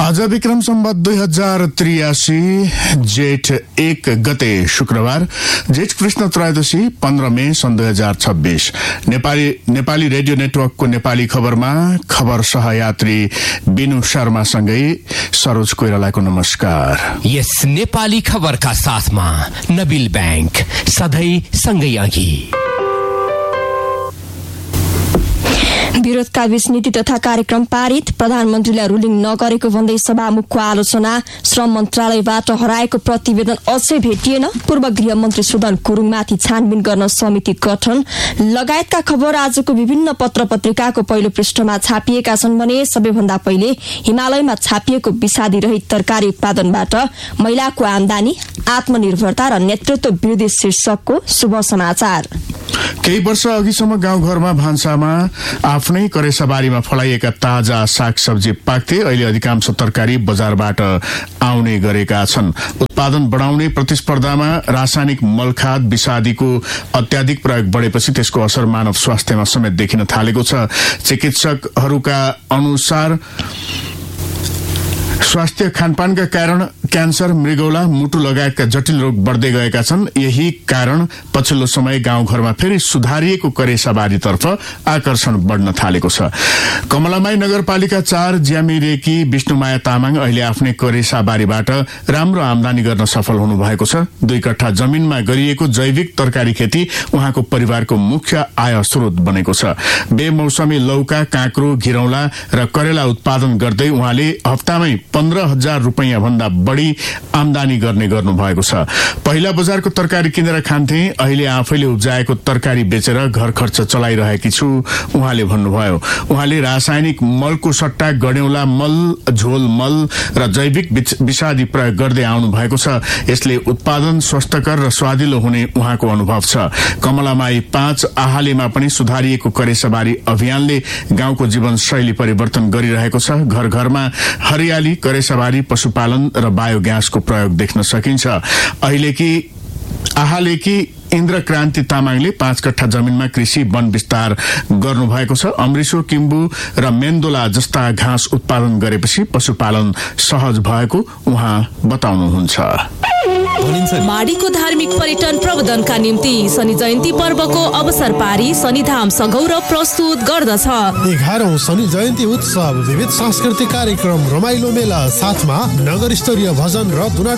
आज विक्रम सम्वत 2083 जेठ 1 गते शुक्रबार, जेठ कृष्ण त्रयोदशी 15 मे सन् 2026। नेपाली रेडियो नेटवर्कको नेपाली खबरमा खबर सहयात्री बिनु शर्मासँगै सरोज कोइरालाको नमस्कार। यस नेपाली खबरका साथमा नबिल बैंक सधैँ सँगै अघि। विरोधका बीच नीति तथा कार्यक्रम पारित, प्रधानमन्त्रीलाई रुलिङ नगरेको भन्दै सभामुखको आलोचना, श्रम मन्त्रालयबाट हराएको प्रतिवेदन अझै भेटिएन, पूर्व गृहमन्त्री सुदन गुरुङमाथि छानबिन गर्न समिति गठन लगायतका खबर आजको विभिन्न पत्र पत्रिकाको पहिलो पृष्ठमा छापिएका छन् भने सबैभन्दा पहिले हिमालयमा छापिएको विषादी रहित तरकारी उत्पादनबाट महिलाको आमदानी, आत्मनिर्भरता र नेतृत्व विरोधी शीर्षकको शुभ समाचार। केही वर्ष अघिसम्म गाउँघरमा भान्सामा आफ्नै करेसाबारीमा फलाइएका ताजा सागसब्जी पाक्थे। अहिले अधिकांश तरकारी बजारबाट आउने गरेका छन्। उत्पादन बढाउने प्रतिस्पर्धामा रासायनिक मलखाद विषादीको अत्याधिक प्रयोग बढेपछि त्यसको असर मानव स्वास्थ्यमा समेत देखिन थालेको छ। चिकित्सकहरूका अनुसार स्वास्थ्य खानपानका कारण क्यान्सर, मृगौला, मुटु लगायतका जटिल रोग बढ्दै गएका छन्। यही कारण पछिल्लो समय गाउँघरमा फेरि सुधारिएको करेसाबारीतर्फ आकर्षण बढ्न थालेको छ। कमलामाई नगरपालिका 4 ज्यामिरेकी विष्णुमाया तामाङ अहिले आफ्नै करेसाबारीबाट राम्रो आमदानी गर्न सफल हुनुभएको छ। 2 कट्ठा जमिनमा गरिएको जैविक तरकारी खेती उहाँको परिवारको मुख्य आय स्रोत बनेको छ। बेमौसमी लौका, काँक्रो, घिरौला र करेला उत्पादन गर्दै उहाँले हप्तामै 15,000 रुपैयाँ भन्दा बढी आमदानी गर्नु भएको छ। पहिला बजारको तरकारी किनेर खान्थे, अहिले आफैले उब्जाएको तरकारी बेचेर घर खर्च चलाइरहेकी छु उहाँले भन्नुभयो। उहाँले रासायनिक मलको सट्टा गड्यौला मल, झोल मल र जैविक विषादी प्रयोग गर्दै आउनु भएको छ। यसले उत्पादन स्वस्थकर र स्वादिलो हुने उहाँको अनुभव छ। कमलामाई 5 आहालेमा पनि सुधारिएको करेसाबारी अभियानले गाउँको जीवनशैली परिवर्तन गरिरहेको छ। घर घरमा हरियाली, करेसाबारी, पशुपालन र बायोग्यासको प्रयोग देख्न सकिन्छ। अहिलेकी आहालेकी इन्द्रक्रान्ति तामाङले 5 कट्ठा जमिनमा कृषि वन विस्तार गर्नुभएको छ। अमृसो, किम्बु र मेन्दोला जस्ता घाँस उत्पादन गरेपछि पशुपालन सहज भएको उहाँ बताउनुहुन्छ। माडीको धार्मिक पर्यटन प्रवर्धनका निम्ति शनि जयन्ती पर्वको अवसर पारी शनिधाम सघौरा प्रस्तुत गर्दछ। 11औं शनि जयन्ती उत्सव, विविध सांस्कृतिक कार्यक्रम, रमाइलो मेला, साथमा नगर स्तरीय भजन र